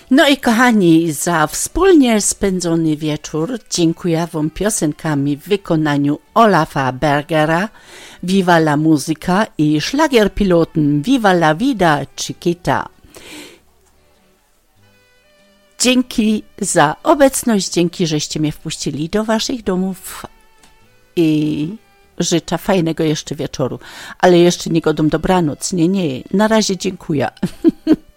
No i kochani, za wspólnie spędzony wieczór dziękuję wam piosenkami w wykonaniu Olafa Bergera, Viva la Musica i szlagierpiloten Viva la Vida Chiquita. Dzięki za obecność, dzięki, żeście mnie wpuścili do waszych domów i życzę fajnego jeszcze wieczoru. Ale jeszcze nie godą dobranoc, nie, na razie dziękuję.